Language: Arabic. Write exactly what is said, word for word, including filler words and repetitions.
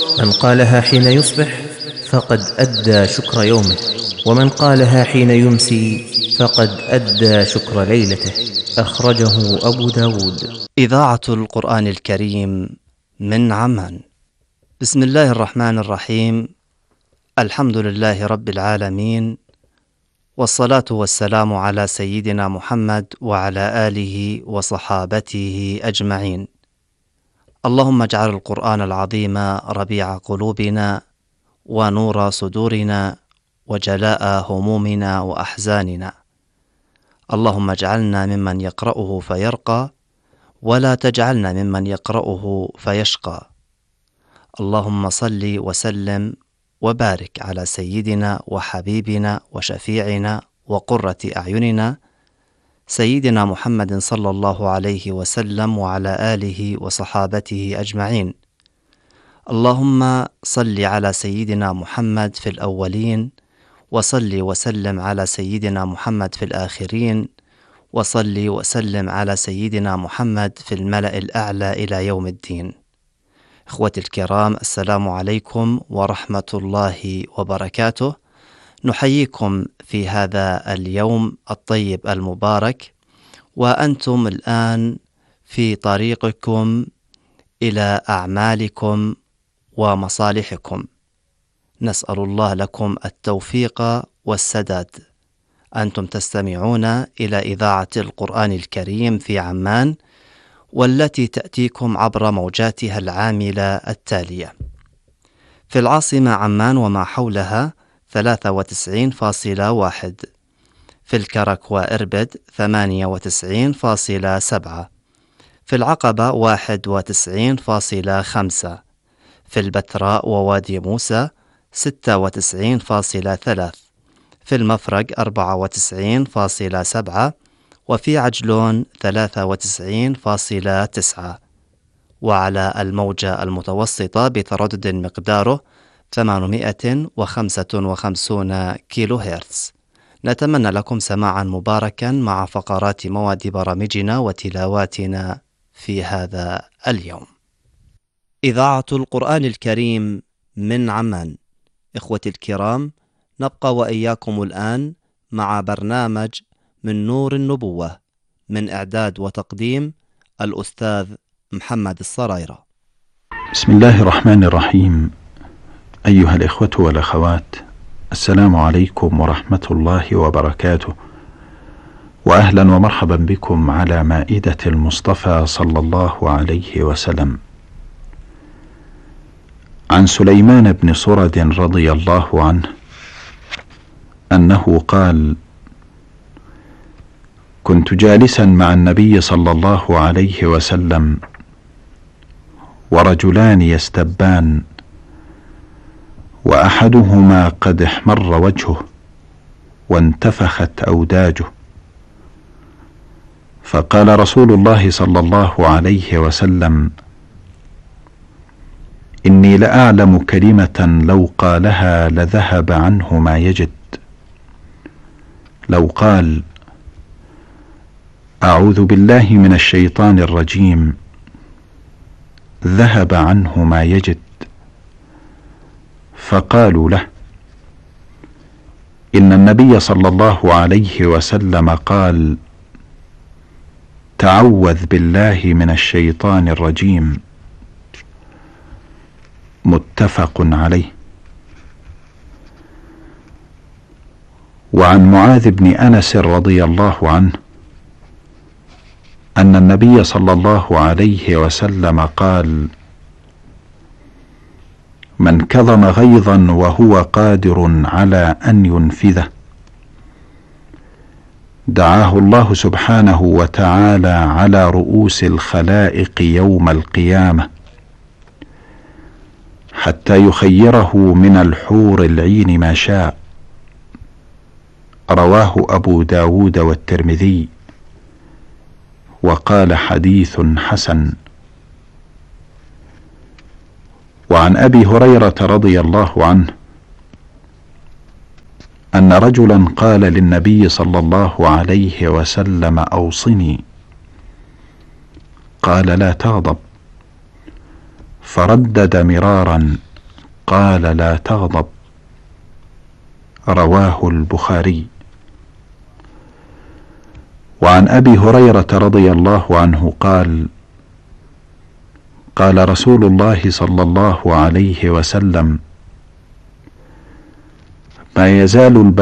من قالها حين يصبح فقد أدى شكر يومه، ومن قالها حين يمسي فقد أدى شكر ليلته. أخرجه أبو داود. إذاعة القرآن الكريم من عمان. بسم الله الرحمن الرحيم. الحمد لله رب العالمين، والصلاة والسلام على سيدنا محمد وعلى آله وصحابته أجمعين. اللهم اجعل القرآن العظيم ربيع قلوبنا ونور صدورنا وجلاء همومنا وأحزاننا. اللهم اجعلنا ممن يقرأه فيرقى، ولا تجعلنا ممن يقرأه فيشقى. اللهم صل وسلم وبارك على سيدنا وحبيبنا وشفيعنا وقرة أعيننا سيدنا محمد صلى الله عليه وسلم وعلى آله وصحابته أجمعين. اللهم صل على سيدنا محمد في الأولين، وصل وسلم على سيدنا محمد في الآخرين، وصل وسلم على سيدنا محمد في الملأ الأعلى إلى يوم الدين. إخوتي الكرام، السلام عليكم ورحمة الله وبركاته. نحييكم في هذا اليوم الطيب المبارك، وأنتم الآن في طريقكم إلى أعمالكم ومصالحكم. نسأل الله لكم التوفيق والسداد. أنتم تستمعون إلى إذاعة القرآن الكريم في عمان، والتي تأتيكم عبر موجاتها العاملة التالية: في العاصمة عمان وما حولها ثلاثة وتسعين فاصلة واحد، في الكرك وإربد ثمانية وتسعين فاصلة سبعة، في العقبة واحد وتسعين فاصلة خمسة، في البتراء ووادي موسى ستة وتسعين فاصلة ثلاثة، في المفرق أربعة وتسعين فاصلة سبعة، وفي عجلون ثلاثة وتسعين فاصلة تسعة، وعلى الموجة المتوسطة بتردد مقداره ثمانمائة وخمسة وخمسين كيلو هرتز. نتمنى لكم سماعا مباركا مع فقرات مواد برامجنا وتلاواتنا في هذا اليوم. إذاعة القرآن الكريم من عمان. إخوتي الكرام، نبقى وإياكم الآن مع برنامج من نور النبوة، من إعداد وتقديم الأستاذ محمد الصرايرة. بسم الله الرحمن الرحيم. أيها الإخوة والأخوات، السلام عليكم ورحمة الله وبركاته، وأهلا ومرحبا بكم على مائدة المصطفى صلى الله عليه وسلم. عن سليمان بن سرد رضي الله عنه أنه قال: كنت جالسا مع النبي صلى الله عليه وسلم، ورجلان يستبان، وأحدهما قد احمر وجهه وانتفخت أوداجه، فقال رسول الله صلى الله عليه وسلم: إني لأعلم كلمة لو قالها لذهب عنه ما يجد. لو قال: أعوذ بالله من الشيطان الرجيم، ذهب عنه ما يجد. فقالوا له: إن النبي صلى الله عليه وسلم قال: تعوذ بالله من الشيطان الرجيم. متفق عليه. وعن معاذ بن أنس رضي الله عنه أن النبي صلى الله عليه وسلم قال: من كظم غيظا وهو قادر على أن ينفذه دعاه الله سبحانه وتعالى على رؤوس الخلائق يوم القيامة حتى يخيره من الحور العين ما شاء. رواه أبو داود والترمذي، وقال حديث حسن. وعن أبي هريرة رضي الله عنه أن رجلا قال للنبي صلى الله عليه وسلم: أوصني. قال: لا تغضب. فردد مرارا: قال: لا تغضب. رواه البخاري. وعن أبي هريرة رضي الله عنه قال: قال رسول الله صلى الله عليه وسلم: ما يزال البلاء